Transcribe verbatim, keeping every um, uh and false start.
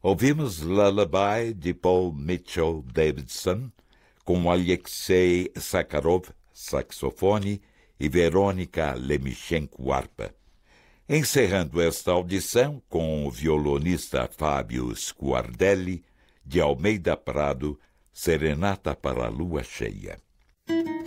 Ouvimos Lullaby de Paul Mitchell Davidson, com Alexei Sakharov, saxofone, e Verônica Lemichenko, harpa. Encerrando esta audição com o violonista Fábio Squardelli, de Almeida Prado, Serenata para a Lua Cheia.